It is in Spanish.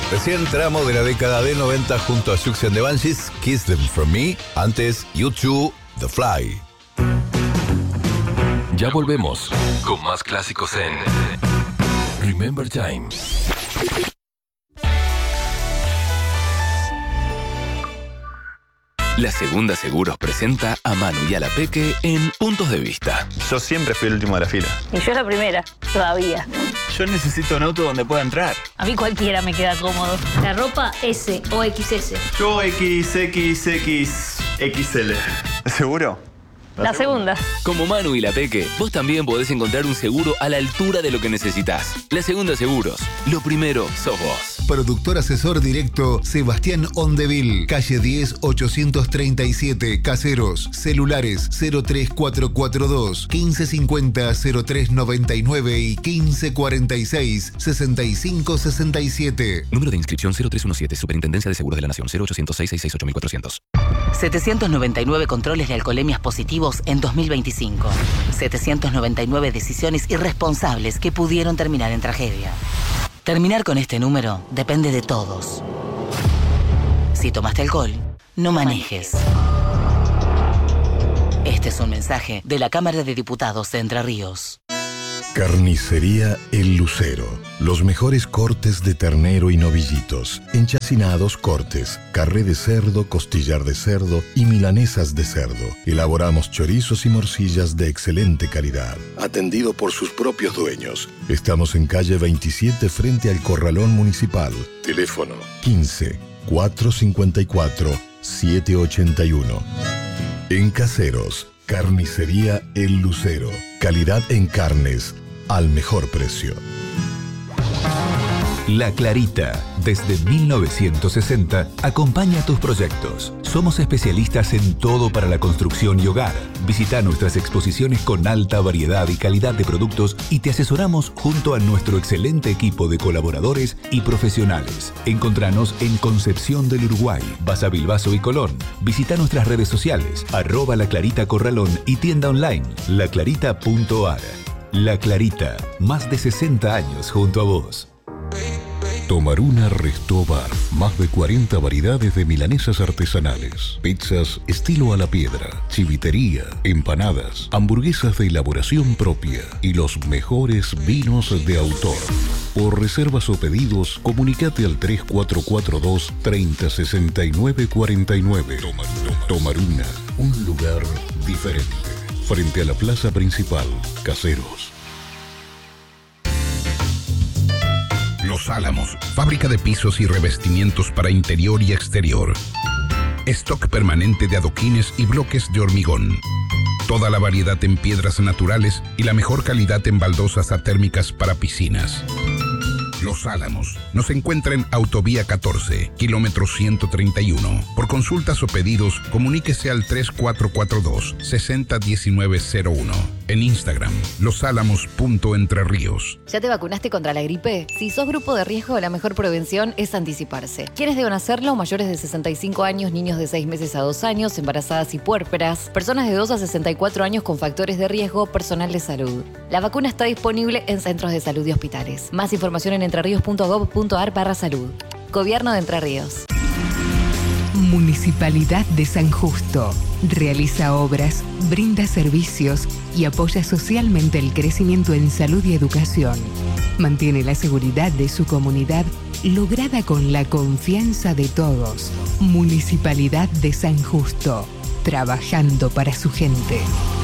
Recién tramo de la década de 90 junto a Siouxsie and the Banshees, Kiss Them From Me. Antes, U2, The Fly. Ya volvemos con más clásicos en Remember Time. La Segunda Seguros presenta a Manu y a la Peque en Puntos de Vista. Yo siempre fui el último de la fila. Y yo la primera, todavía. Yo necesito un auto donde pueda entrar. A mí cualquiera me queda cómodo. La ropa S o XS. Yo XXXXL. ¿Seguro? La segunda. Como Manu y la Peque, vos también podés encontrar un seguro a la altura de lo que necesitas. La Segunda Seguros. Lo primero sos vos. Productor asesor directo Sebastián Ondeville, calle 10 837, Caseros, celulares 03442 1550 0399 y 1546 6567. Número de inscripción 0317, Superintendencia de Seguros de la Nación, 0806 668 799 controles de alcoholemias positivos en 2025. 799 decisiones irresponsables que pudieron terminar en tragedia. Terminar con este número depende de todos. Si tomaste alcohol, no manejes. Este es un mensaje de la Cámara de Diputados de Entre Ríos. Carnicería El Lucero. Los mejores cortes de ternero y novillitos, enchacinados cortes, carré de cerdo, costillar de cerdo y milanesas de cerdo. Elaboramos chorizos y morcillas de excelente calidad. Atendido por sus propios dueños. Estamos en calle 27 frente al Corralón Municipal. Teléfono 15 454 781. En Caseros, Carnicería El Lucero. Calidad en carnes al mejor precio. La Clarita, desde 1960, acompaña tus proyectos. Somos especialistas en todo para la construcción y hogar. Visita nuestras exposiciones con alta variedad y calidad de productos y te asesoramos junto a nuestro excelente equipo de colaboradores y profesionales. Encontranos en Concepción del Uruguay, Basa Bilbaso y Colón. Visita nuestras redes sociales, @La Clarita Corralón y tienda online, laclarita.ar. La Clarita, más de 60 años junto a vos. Tomaruna Resto Bar. Más de 40 variedades de milanesas artesanales, pizzas estilo a la piedra, chivitería, empanadas, hamburguesas de elaboración propia y los mejores vinos de autor. Por reservas o pedidos, comunicate al 3442 30 69 49. Tomaruna, un lugar diferente. Frente a la plaza principal, Caseros. Los Álamos, fábrica de pisos y revestimientos para interior y exterior. Stock permanente de adoquines y bloques de hormigón. Toda la variedad en piedras naturales y la mejor calidad en baldosas atérmicas para piscinas. Los Álamos. Nos encuentra en Autovía 14, kilómetro 131. Por consultas o pedidos, comuníquese al 3442 601901. En Instagram, losálamos.entreríos. ¿Ya te vacunaste contra la gripe? Si sos grupo de riesgo, la mejor prevención es anticiparse. ¿Quiénes deben hacerlo? Mayores de 65 años, niños de 6 meses a 2 años, embarazadas y puérperas, personas de 2 a 64 años con factores de riesgo, personal de salud. La vacuna está disponible en centros de salud y hospitales. Más información en entreríos.gov.ar/salud. Gobierno de Entre Ríos. Municipalidad de San Justo. Realiza obras, brinda servicios y apoya socialmente el crecimiento en salud y educación. Mantiene la seguridad de su comunidad lograda con la confianza de todos. Municipalidad de San Justo. Trabajando para su gente.